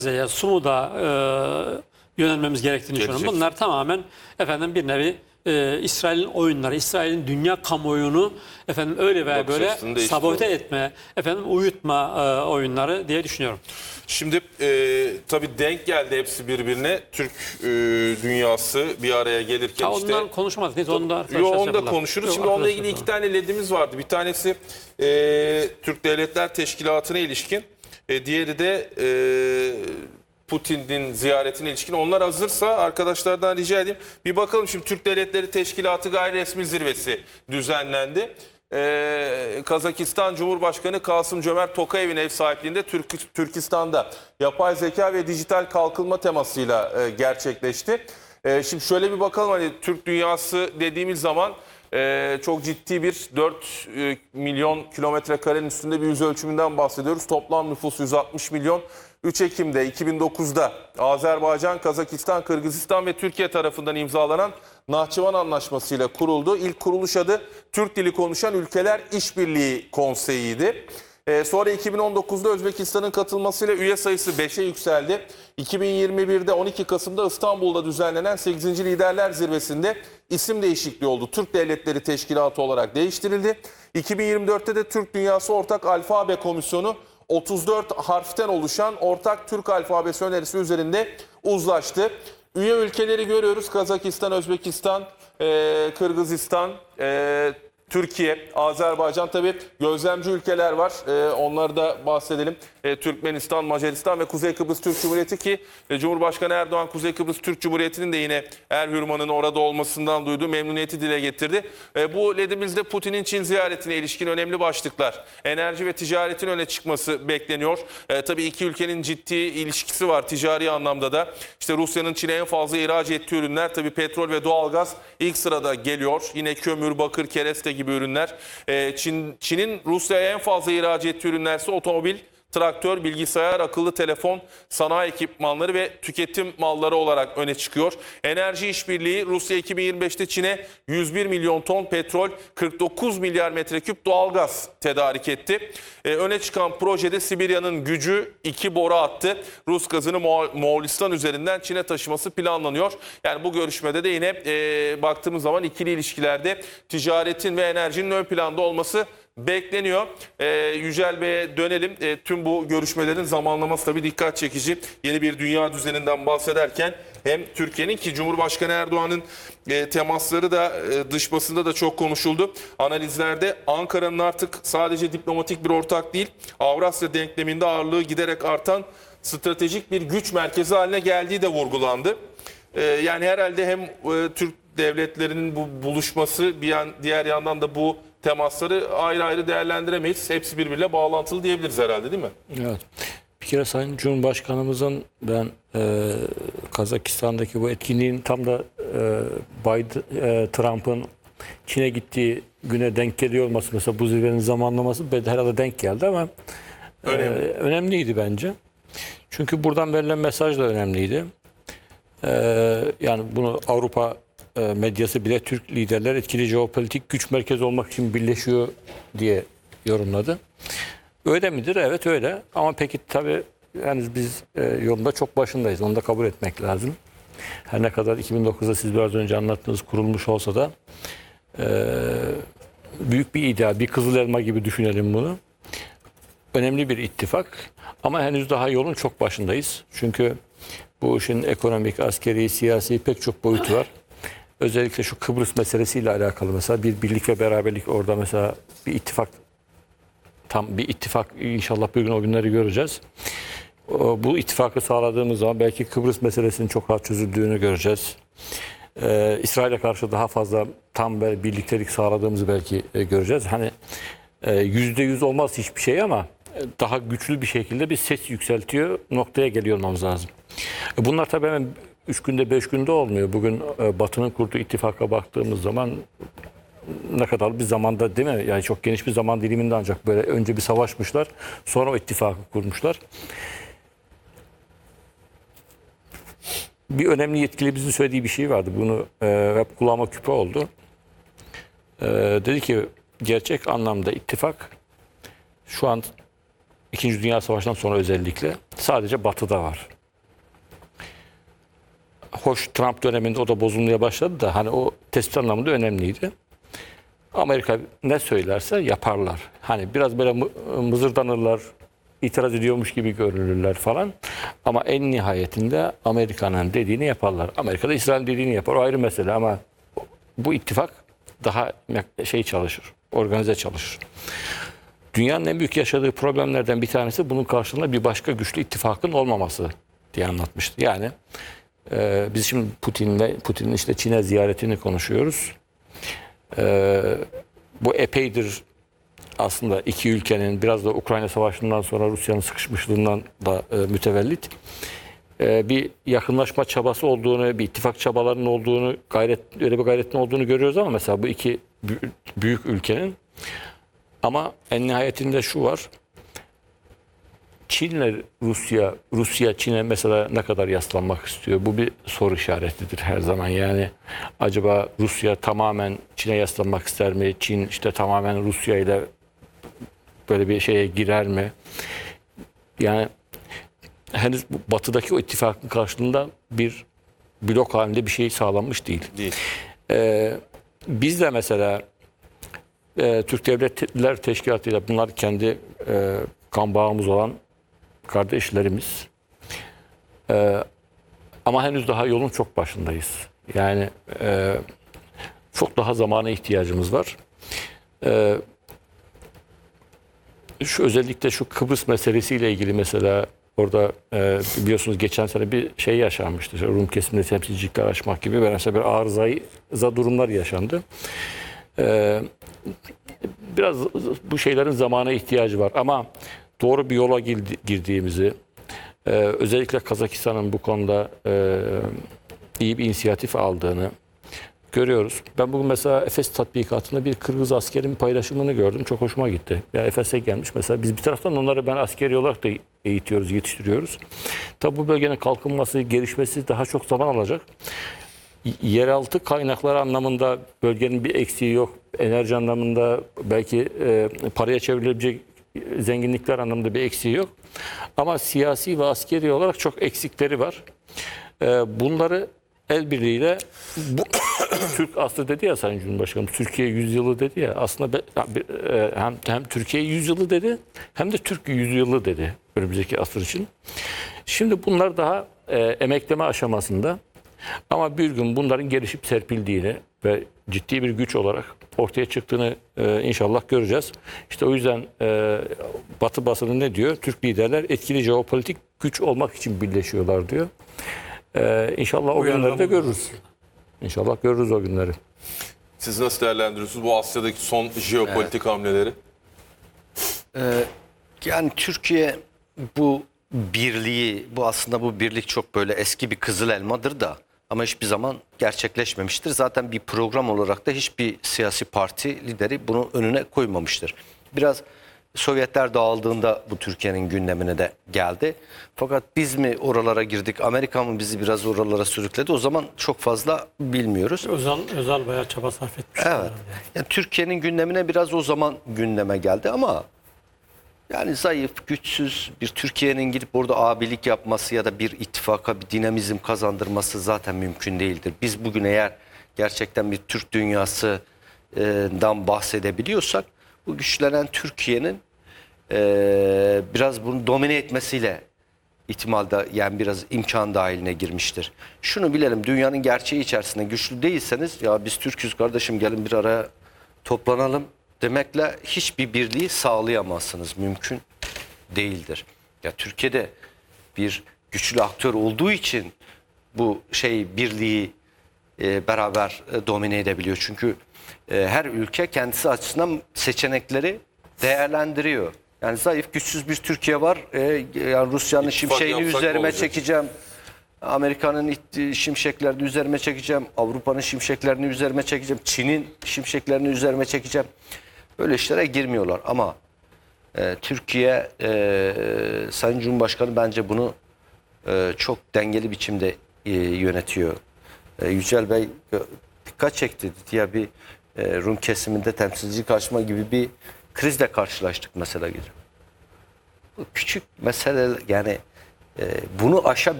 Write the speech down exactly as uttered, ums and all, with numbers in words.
Gazze'ye, Sumud'a e, yönelmemiz gerektiğini Gelecek. düşünüyorum. Bunlar tamamen efendim bir nevi e, İsrail'in oyunları, İsrail'in dünya kamuoyunu efendim öyle veya Bakış böyle açısını sabote etme, efendim uyutma e, oyunları diye düşünüyorum. Şimdi e, tabii denk geldi hepsi birbirine. Türk e, dünyası bir araya gelirken Ha, işte. ondan konuşmadık. Neyse onu da arkadaşlar Yo, onu da yapırlar. konuşuruz. Yok, Şimdi onunla arkadaşlar ilgili iki sonra. tane ledimiz vardı. Bir tanesi e, Türk Devletler Teşkilatı'na ilişkin. E, diğeri de e, Putin'in ziyaretine ilişkin. Onlar hazırsa arkadaşlardan rica edeyim. Bir bakalım şimdi Türk Devletleri Teşkilatı gayri resmi zirvesi düzenlendi. Ee, Kazakistan Cumhurbaşkanı Kasım-Cömert Tokayev'in ev sahipliğinde Türk, Türkistan'da yapay zeka ve dijital kalkınma temasıyla e, gerçekleşti. E, şimdi şöyle bir bakalım, hani Türk dünyası dediğimiz zaman e, çok ciddi bir dört e, milyon kilometre karenin üstünde bir yüz ölçümünden bahsediyoruz. Toplam nüfus yüz altmış milyon. üç Ekim'de iki bin dokuz'da Azerbaycan, Kazakistan, Kırgızistan ve Türkiye tarafından imzalanan Nahçıvan Anlaşması ile kuruldu. İlk kuruluş adı Türk Dili Konuşan Ülkeler İşbirliği Konseyi'ydi. Ee, sonra iki bin on dokuz'da Özbekistan'ın katılmasıyla üye sayısı beşe yükseldi. iki bin yirmi bir'de on iki Kasım'da İstanbul'da düzenlenen sekizinci Liderler Zirvesi'nde isim değişikliği oldu. Türk Devletleri Teşkilatı olarak değiştirildi. iki bin yirmi dört'te de Türk Dünyası Ortak Alfabe Komisyonu otuz dört harften oluşan ortak Türk alfabesi önerisi üzerinde uzlaştı. Üye ülkeleri görüyoruz: Kazakistan, Özbekistan, e, Kırgızistan, e, Türkiye, Azerbaycan. Tabii gözlemci ülkeler var. E, onları da bahsedelim. E, Türkmenistan, Macaristan ve Kuzey Kıbrıs Türk Cumhuriyeti ki e, Cumhurbaşkanı Erdoğan Kuzey Kıbrıs Türk Cumhuriyeti'nin de yine Erhürman'ın orada olmasından duyduğu memnuniyeti dile getirdi. E, bu ledimizde Putin'in Çin ziyaretine ilişkin önemli başlıklar. Enerji ve ticaretin öne çıkması bekleniyor. E, tabii iki ülkenin ciddi ilişkisi var ticari anlamda da. İşte Rusya'nın Çin'e en fazla ihraç ettiği ürünler tabii petrol ve doğalgaz ilk sırada geliyor. Yine kömür, bakır, kereste gibi ürünler. E, Çin, Çin'in Rusya'ya en fazla ihraç ettiği ürünlerse otomobil, traktör, bilgisayar, akıllı telefon, sanayi ekipmanları ve tüketim malları olarak öne çıkıyor. Enerji işbirliği: Rusya iki bin yirmi beş'te Çin'e yüz bir milyon ton petrol, kırk dokuz milyar metreküp doğalgaz tedarik etti. Ee, öne çıkan projede Sibirya'nın gücü iki boru attı. Rus gazını Mo Moğolistan üzerinden Çin'e taşıması planlanıyor. Yani bu görüşmede de yine e, baktığımız zaman ikili ilişkilerde ticaretin ve enerjinin ön planda olması bekleniyor. Ee, Yücel Bey'e dönelim. Ee, tüm bu görüşmelerin zamanlaması tabii dikkat çekici. Yeni bir dünya düzeninden bahsederken hem Türkiye'nin ki Cumhurbaşkanı Erdoğan'ın e, temasları da e, dış basında da çok konuşuldu. Analizlerde Ankara'nın artık sadece diplomatik bir ortak değil, Avrasya denkleminde ağırlığı giderek artan stratejik bir güç merkezi haline geldiği de vurgulandı. Ee, yani herhalde hem e, Türk devletlerinin bu buluşması, bir yan, diğer yandan da bu temasları ayrı ayrı değerlendiremeyiz. Hepsi birbiriyle bağlantılı diyebiliriz herhalde, değil mi? Evet. Bir kere Sayın Cumhurbaşkanımızın ben e, Kazakistan'daki bu etkinliğin tam da e, Biden, e, Trump'ın Çin'e gittiği güne denk geliyor olması, mesela bu zirvenin zamanlaması herhalde denk geldi ama Önemli. e, önemliydi bence. Çünkü buradan verilen mesaj da önemliydi. E, yani bunu Avrupa medyası bile Türk liderler etkili jeopolitik güç merkezi olmak için birleşiyor diye yorumladı. Öyle midir? Evet öyle. Ama peki tabii yani biz e, yolunda çok başındayız. Onu da kabul etmek lazım. Her ne kadar iki bin dokuz'da siz biraz önce anlattığınız kurulmuş olsa da e, büyük bir ideal, bir kızıl elma gibi düşünelim bunu. Önemli bir ittifak. Ama henüz daha yolun çok başındayız. Çünkü bu işin ekonomik, askeri, siyasi pek çok boyutu var. Özellikle şu Kıbrıs meselesiyle alakalı mesela bir birlik ve beraberlik, orada mesela bir ittifak, tam bir ittifak, inşallah bir gün o günleri göreceğiz. Bu ittifakı sağladığımız zaman belki Kıbrıs meselesinin çok rahat çözüldüğünü göreceğiz. Ee, İsrail'e karşı daha fazla tam böyle birliktelik sağladığımızı belki göreceğiz. Hani yüzde yüz olmaz hiçbir şey ama daha güçlü bir şekilde bir ses yükseltiyor noktaya geliyor olmamız lazım. Bunlar tabii hemen üç günde beş günde olmuyor. Bugün Batı'nın kurduğu ittifaka baktığımız zaman ne kadar bir zamanda, değil mi? Yani çok geniş bir zaman diliminde ancak böyle önce bir savaşmışlar, sonra o ittifakı kurmuşlar. Bir önemli yetkilimizin söylediği bir şey vardı. Bunu e, hep kulağıma küpe oldu. E, dedi ki gerçek anlamda ittifak şu an İkinci Dünya Savaşı'ndan sonra özellikle sadece Batı'da var. Hoş Trump döneminde o da bozulmaya başladı da hani o tespit anlamında önemliydi. Amerika ne söylerse yaparlar. Hani biraz böyle mı- mızırdanırlar, itiraz ediyormuş gibi görünürler falan. Ama en nihayetinde Amerika'nın dediğini yaparlar. Amerika da İsrail'in dediğini yapar. O ayrı mesele ama bu ittifak daha şey çalışır, organize çalışır. Dünyanın en büyük yaşadığı problemlerden bir tanesi bunun karşılığında bir başka güçlü ittifakın olmaması diye anlatmıştı. Yani e, biz şimdi Putin'le Putin'in işte Çin'e ziyaretini konuşuyoruz. E, bu epeydir aslında iki ülkenin biraz da Ukrayna Savaşı'ndan sonra Rusya'nın sıkışmışlığından da e, mütevellit e, bir yakınlaşma çabası olduğunu, bir ittifak çabalarının olduğunu, gayret öyle bir gayretin olduğunu görüyoruz ama mesela bu iki bü- büyük ülkenin ama en nihayetinde şu var. Çin'le Rusya, Rusya Çin'e mesela ne kadar yaslanmak istiyor? Bu bir soru işaretidir her zaman. Yani acaba Rusya tamamen Çin'e yaslanmak ister mi? Çin işte tamamen Rusya ile böyle bir şeye girer mi? Yani henüz Batı'daki o ittifakın karşılığında bir blok halinde bir şey sağlanmış değil. Değil. Ee, biz de mesela e, Türk Devletler Teşkilatı ile bunlar kendi e, kan bağımız olan kardeşlerimiz. Ee, ama henüz daha yolun çok başındayız. Yani e, çok daha zamana ihtiyacımız var. Ee, şu özellikle şu Kıbrıs meselesiyle ilgili mesela orada e, biliyorsunuz geçen sene bir şey yaşanmıştı. İşte Rum kesiminde temsilcilikler açmak gibi mesela bir arıza durumlar yaşandı. Ee, biraz bu şeylerin zamana ihtiyacı var ama doğru bir yola girdiğimizi, e, özellikle Kazakistan'ın bu konuda e, iyi bir inisiyatif aldığını görüyoruz. Ben bugün mesela Efes tatbikatında bir Kırgız askerin paylaşımını gördüm. Çok hoşuma gitti. Ya Efes'e gelmiş mesela. Biz bir taraftan onları ben askeri olarak da eğitiyoruz, yetiştiriyoruz. Tabi bu bölgenin kalkınması, gelişmesi daha çok zaman alacak. Yeraltı kaynakları anlamında bölgenin bir eksiği yok. Enerji anlamında belki e, paraya çevrilebilecek zenginlikler anlamında bir eksiği yok. Ama siyasi ve askeri olarak çok eksikleri var. E, bunları el birliğiyle bu Türk asrı dedi ya Sayın Cumhurbaşkanım, Türkiye yüzyılı dedi ya aslında be, e, hem, hem Türkiye yüzyılı dedi hem de Türk yüzyılı dedi önümüzdeki asır için. Şimdi bunlar daha e, emekleme aşamasında. Ama bir gün bunların gelişip serpildiğini ve ciddi bir güç olarak ortaya çıktığını e, inşallah göreceğiz. İşte o yüzden e, Batı basını ne diyor? Türk liderler etkili jeopolitik güç olmak için birleşiyorlar diyor. E, inşallah o günleri de görürüz. İnşallah görürüz o günleri. Siz nasıl değerlendiriyorsunuz bu Asya'daki son jeopolitik evet. hamleleri? Ee, yani Türkiye bu birliği, bu aslında bu birlik çok böyle eski bir kızıl elmadır da ama hiçbir zaman gerçekleşmemiştir. Zaten bir program olarak da hiçbir siyasi parti lideri bunu önüne koymamıştır. Biraz Sovyetler dağıldığında bu Türkiye'nin gündemine de geldi. Fakat biz mi oralara girdik, Amerika mı bizi biraz oralara sürükledi? O zaman çok fazla bilmiyoruz. Özal, Özal bayağı çaba sarf etmiş. Evet. Yani Türkiye'nin gündemine biraz o zaman gündeme geldi ama yani zayıf, güçsüz bir Türkiye'nin gidip orada abilik yapması ya da bir ittifaka bir dinamizm kazandırması zaten mümkün değildir. Biz bugün eğer gerçekten bir Türk dünyasından bahsedebiliyorsak bu güçlenen Türkiye'nin e, biraz bunu domine etmesiyle ihtimalde yani biraz imkan dahiline girmiştir. Şunu bilelim, dünyanın gerçeği içerisinde güçlü değilseniz ya biz Türk'üz kardeşim gelin bir araya toplanalım demekle hiçbir birliği sağlayamazsınız. Mümkün değildir. Ya Türkiye'de bir güçlü aktör olduğu için bu şey birliği e, beraber e, domine edebiliyor. Çünkü e, her ülke kendisi açısından seçenekleri değerlendiriyor. Yani zayıf, güçsüz bir Türkiye var. E, yani Rusya'nın şimşeğini üzerime çekeceğim. Amerika'nın şimşeklerini üzerime çekeceğim. Avrupa'nın şimşeklerini üzerime çekeceğim. Çin'in şimşeklerini üzerime çekeceğim. Böyle işlere girmiyorlar. Ama e, Türkiye, e, Sayın Cumhurbaşkanı bence bunu e, çok dengeli biçimde e, yönetiyor. E, Yücel Bey e, dikkat çekti. Ya bir e, Rum kesiminde temsilcilik açma gibi bir krizle karşılaştık mesela. Bu küçük mesele yani e, bunu aşabilmek